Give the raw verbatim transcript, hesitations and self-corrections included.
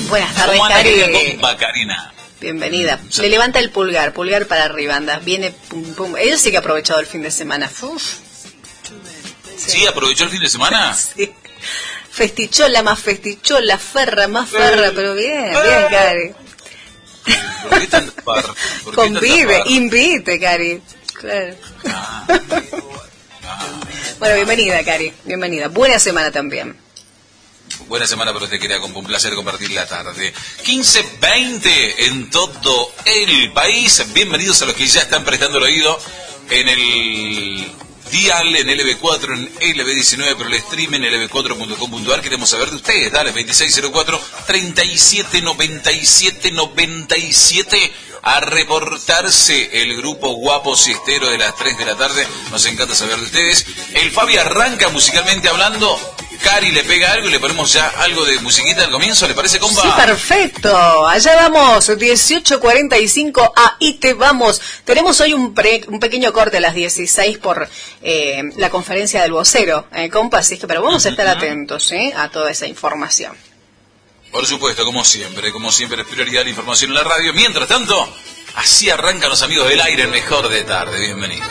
Buenas tardes, ¿Cómo anda, Cari? querida compa, Karina? Bienvenida. Le levanta el pulgar, pulgar para arriba, anda. Viene, pum, pum. Ella sí que ha aprovechado el fin de semana. Uf. Sí. ¿Sí? ¿Aprovechó el fin de semana? Sí. Festichola, más festichola, ferra, más ferra, pero bien, bien, Cari. ¿Por qué tan par? ¿Por qué Convive, tanta par? invite, Cari. Claro. Ah. Ah. Bueno, bienvenida, Cari. Bienvenida. Buena semana también. Buena semana para usted, querida, con un placer compartir la tarde. quince veinte en todo el país. Bienvenidos a los que ya están prestando el oído en el dial, en L B cuatro, en L B diecinueve, pero el stream en L B cuatro punto com punto a r. Queremos saber de ustedes. Dale, veintiséis cero cuatro, treinta y siete noventa y siete noventa y siete. A reportarse el grupo guapo siestero de las tres de la tarde. Nos encanta saber de ustedes. El Fabi arranca musicalmente hablando. Cari le pega algo y le ponemos ya algo de musiquita al comienzo, ¿le parece, compa? Sí, perfecto. Allá vamos, dieciocho cuarenta y cinco, ahí te vamos. Tenemos hoy un, pre, un pequeño corte a las dieciséis por eh, la conferencia del vocero, eh, compa, así que pero vamos a estar atentos eh, a toda esa información. Por supuesto, como siempre, como siempre es prioridad la información en la radio. Mientras tanto, así arrancan los amigos del aire, el mejor de tarde. Bienvenidos.